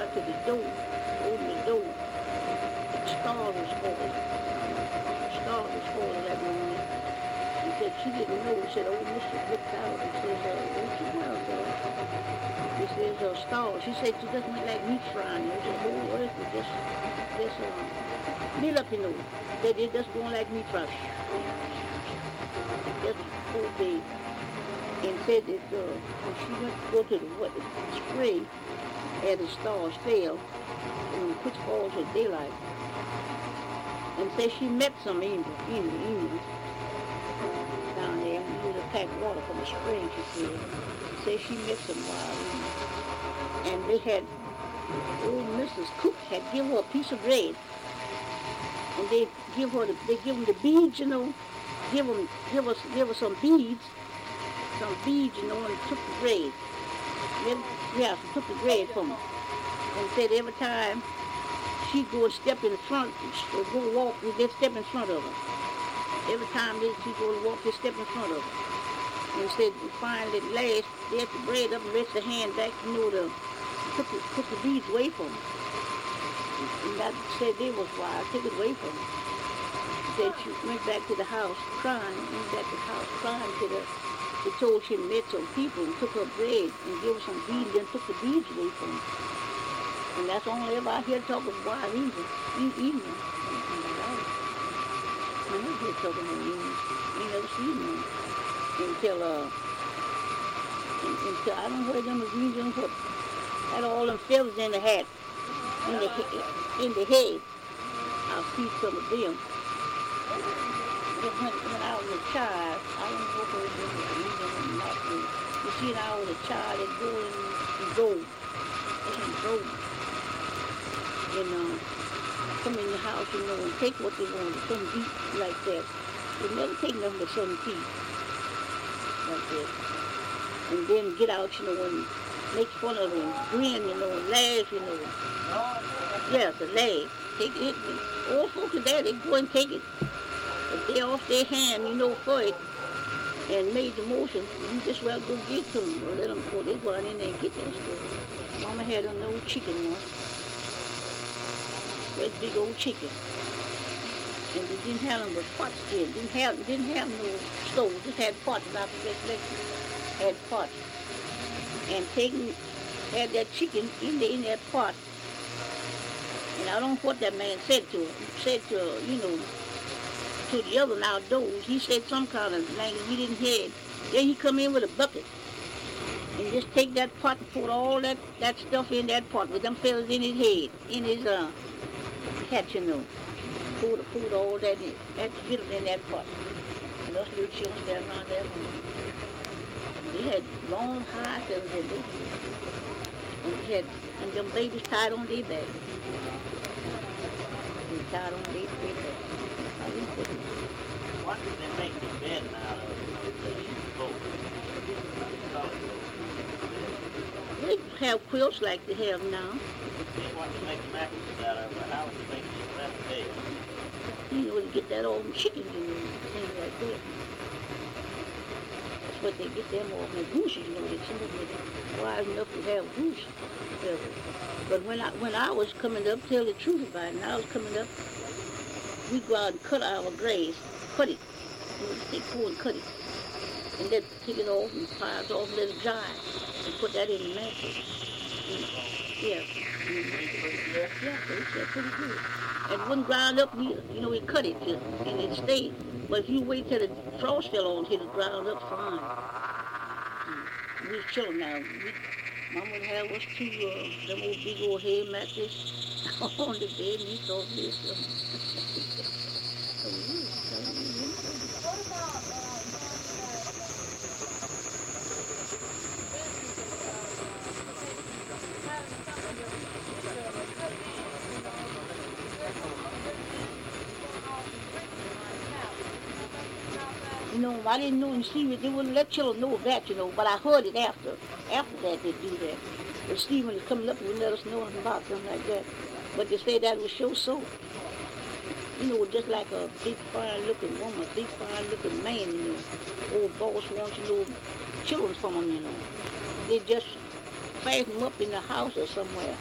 to the door, opened the door. The stars was falling. Stars was falling that morning. He said she didn't know. He said, oh, Mrs. looked out and says, what you down there? He says, stars. She said she just went like meat frying. He said, whole earth was just lit up, you know. Said it just going like meat frying. Just whole day. And said that when she went to go to the spring, as the stars fell, which falls with daylight, and said she met some Indians down there who to pack water from the spring, she said. Said she met some wild Indians. And they had, old Mrs. Cook had given her a piece of bread. And they give them the beads, you know, give her some beads, you know, and took the bread. She took the bread from her. And said every time she'd go and step in front, or go walk, they'd step in front of her. Every time she'd go and walk, they'd step in front of her. And said, finally, at last, they had the bread up and raised the hand back, you know, took the beads away from her. And that said they was wild, take it away from her. Said she went back to the house crying, till they told she met some people and took her bread and gave her some beads and took the beads away from her. And that's the only ever I hear talk of wild Indians. I never hear talking about Indians. I ain't never seen them until I don't heard them as Indians what had all them feathers in the hat, in the head. I'll see some of them. When I was a child, I don't know if it was Indian or not. You see, when I was a child, they'd go and go. And come in the house, you know, and take what they wanted, some eat like that. They never take nothing but some tea like that. And then get out, you know, and make fun of them, grin, you know, and laugh, you know. Yeah, the laugh. Take it. All folks are there, they go and take it. If they off their hand, you know, for it, and made the motion, you just well go get to them, or let them go. They go in there and get that stuff. Mama had an old chicken once. That big old chicken. And they didn't have them but pots then. Didn't have no stove. Just had pots. Had pots. And had that chicken in that pot. And I don't know what that man said to her. Said to her, you know, to the other outdoors. He said some kind of language we didn't hear. Then he come in with a bucket. And just take that pot and put all that stuff in that pot with them feathers in his head, in his hat, you know. Put all that in. Had to get them in that pot. And those little children stand around there. They had long, high feathers in them. And them babies tied on their back. They tied on their back. What did they make the bed out of? They have quilts like they have now. What did they make the mattresses out of? How would they make that bed? You know, to get that old chickens and things like that. That's what they get them off. And gooses, you know, some of them wise enough to have goose feathers. But when I was coming up, tell the truth about it, and I was coming up, we go out and cut our grass, cut it. They go and cut it. And then take it off and pile it off, let it dry, and put that in the mattress. Yeah. Yeah, it's pretty good. And it wouldn't grind up neither. You know, we cut it and it stayed. But if you wait till the frost fell on, it'll grind up fine. We was chilling now. Mama would have us two, them old big old hay mattress on the bed, and we thought this. You know, I didn't know and see it. They wouldn't let children know that, you know, but I heard it after that they do that. But Stephen was coming up and wouldn't let us know about something like that. But they say that was so. You know, just like a big fine-looking woman, big fine-looking man, you know. Old boss wants, you know, children from them, you know. They just fasten them up in the house or somewhere.